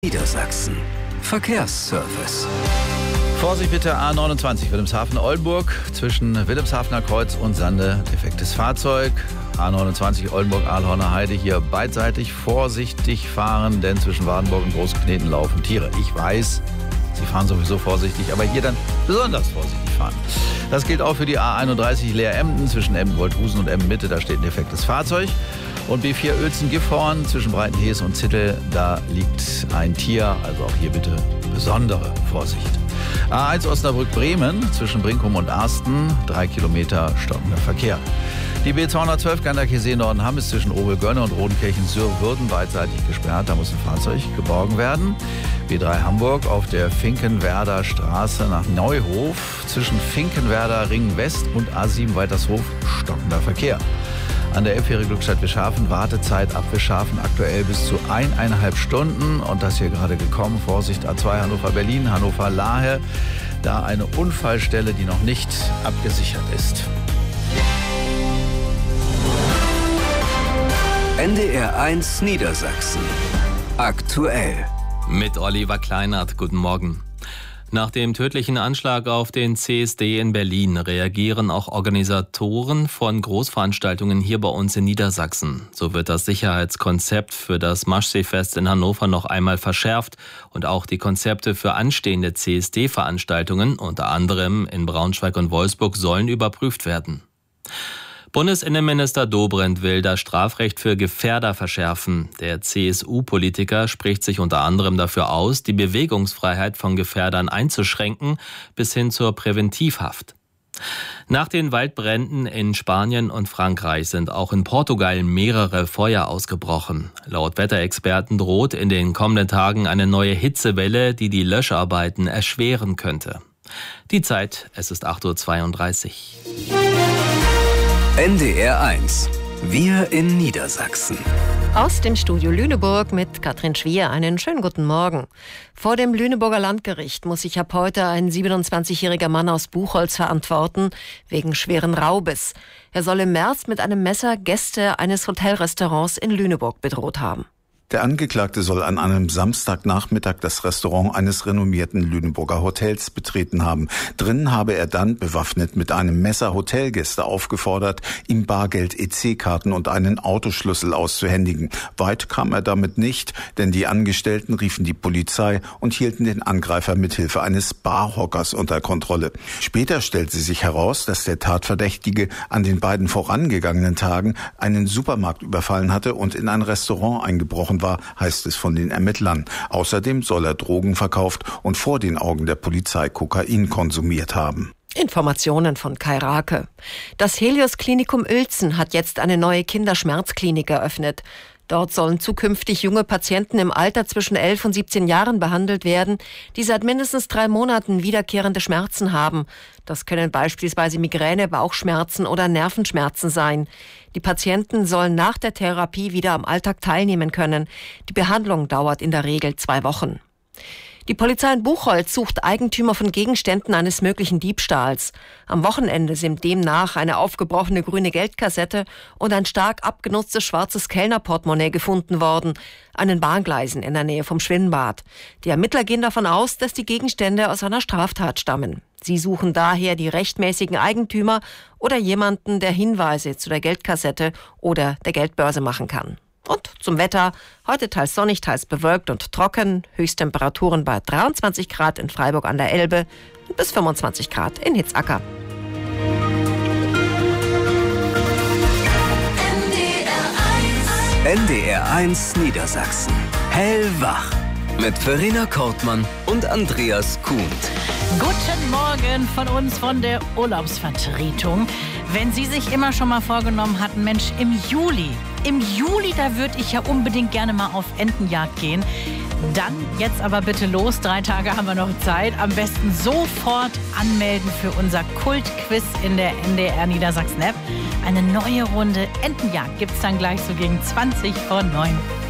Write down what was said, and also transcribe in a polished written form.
Niedersachsen. Verkehrsservice. Vorsicht bitte, A29 Wilhelmshaven-Oldenburg zwischen Wilhelmshavener Kreuz und Sande. Defektes Fahrzeug. A29 Oldenburg-Ahlhorner Heide hier beidseitig vorsichtig fahren, denn zwischen Wardenburg und Großkneten laufen Tiere. Ich weiß, Sie fahren sowieso vorsichtig, aber hier dann besonders vorsichtig fahren. Das gilt auch für die A31 Leer-Emden zwischen Emden-Wolthusen und Emden-Mitte. Da steht ein defektes Fahrzeug. Und B4 Uelzen-Gifhorn zwischen Breitenhees und Zittel, da liegt ein Tier. Also auch hier bitte besondere Vorsicht. A1 Osnabrück-Bremen zwischen Brinkum und Arsten, 3 Kilometer stockender Verkehr. Die B212 Ganderkesee-Nordenham ist zwischen Obel-Gönne und Rodenkirchen-Sürwürden beidseitig gesperrt. Da muss ein Fahrzeug geborgen werden. B3 Hamburg auf der Finkenwerder Straße nach Neuhof zwischen Finkenwerder Ring West und A7 Weitershof stockender Verkehr. An der Elbfähre Glückstadt-Wischhafen Wartezeit ab Wischhafen aktuell bis zu 1,5 Stunden. Und das hier gerade gekommen. Vorsicht A2 Hannover-Berlin, Hannover-Lahe. Da eine Unfallstelle, die noch nicht abgesichert ist. NDR 1 Niedersachsen. Aktuell. Mit Oliver Kleinert. Guten Morgen. Nach dem tödlichen Anschlag auf den CSD in Berlin reagieren auch Organisatoren von Großveranstaltungen hier bei uns in Niedersachsen. So wird das Sicherheitskonzept für das Maschseefest in Hannover noch einmal verschärft und auch die Konzepte für anstehende CSD-Veranstaltungen, unter anderem in Braunschweig und Wolfsburg, sollen überprüft werden. Bundesinnenminister Dobrindt will das Strafrecht für Gefährder verschärfen. Der CSU-Politiker spricht sich unter anderem dafür aus, die Bewegungsfreiheit von Gefährdern einzuschränken, bis hin zur Präventivhaft. Nach den Waldbränden in Spanien und Frankreich sind auch in Portugal mehrere Feuer ausgebrochen. Laut Wetterexperten droht in den kommenden Tagen eine neue Hitzewelle, die die Löscharbeiten erschweren könnte. Die Zeit, es ist 8:32 Uhr. NDR 1. Wir in Niedersachsen. Aus dem Studio Lüneburg mit Katrin Schwier. Einen schönen guten Morgen. Vor dem Lüneburger Landgericht muss sich ab heute ein 27-jähriger Mann aus Buchholz verantworten, wegen schweren Raubes. Er soll im März mit einem Messer Gäste eines Hotelrestaurants in Lüneburg bedroht haben. Der Angeklagte soll an einem Samstagnachmittag das Restaurant eines renommierten Lüneburger Hotels betreten haben. Drinnen habe er dann, bewaffnet mit einem Messer, Hotelgäste aufgefordert, ihm Bargeld, EC-Karten und einen Autoschlüssel auszuhändigen. Weit kam er damit nicht, denn die Angestellten riefen die Polizei und hielten den Angreifer mit Hilfe eines Barhockers unter Kontrolle. Später stellte sich heraus, dass der Tatverdächtige an den beiden vorangegangenen Tagen einen Supermarkt überfallen hatte und in ein Restaurant eingebrochen war, heißt es von den Ermittlern. Außerdem soll er Drogen verkauft und vor den Augen der Polizei Kokain konsumiert haben. Informationen von Kai Rake. Das Helios Klinikum Uelzen hat jetzt eine neue Kinderschmerzklinik eröffnet. Dort sollen zukünftig junge Patienten im Alter zwischen 11 und 17 Jahren behandelt werden, die seit mindestens 3 Monaten wiederkehrende Schmerzen haben. Das können beispielsweise Migräne, Bauchschmerzen oder Nervenschmerzen sein. Die Patienten sollen nach der Therapie wieder am Alltag teilnehmen können. Die Behandlung dauert in der Regel 2 Wochen. Die Polizei in Buchholz sucht Eigentümer von Gegenständen eines möglichen Diebstahls. Am Wochenende sind demnach eine aufgebrochene grüne Geldkassette und ein stark abgenutztes schwarzes Kellnerportemonnaie gefunden worden, an den Bahngleisen in der Nähe vom Schwimmbad. Die Ermittler gehen davon aus, dass die Gegenstände aus einer Straftat stammen. Sie suchen daher die rechtmäßigen Eigentümer oder jemanden, der Hinweise zu der Geldkassette oder der Geldbörse machen kann. Und zum Wetter. Heute teils sonnig, teils bewölkt und trocken. Höchsttemperaturen bei 23 Grad in Freiburg an der Elbe und bis 25 Grad in Hitzacker. NDR 1 Niedersachsen. Hellwach. Mit Verena Kortmann und Andreas Kuhnt. Guten Morgen von uns von der Urlaubsvertretung. Wenn Sie sich immer schon mal vorgenommen hatten, Mensch, im Juli, da würde ich ja unbedingt gerne mal auf Entenjagd gehen. Dann jetzt aber bitte los, 3 Tage haben wir noch Zeit. Am besten sofort anmelden für unser Kultquiz in der NDR Niedersachsen App. Eine neue Runde Entenjagd gibt's dann gleich so gegen 20 vor 9.